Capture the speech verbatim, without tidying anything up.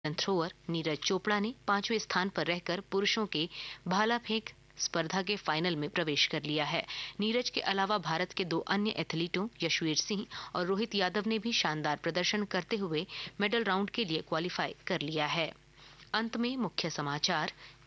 Thrower Neeraj Chopra ने पांचवें स्थान पर रहकर पुरुषों के भाला फेंक स्पर्धा के फाइनल में प्रवेश कर लिया है। नीरज के अलावा भारत के दो अन्य एथलीटों यशवीर सिंह और रोहित यादव ने भी शानदार प्रदर्शन करते हुए मेडल राउंड के लिए क्वालिफाई कर लिया है। अंत में मुख्य समाचार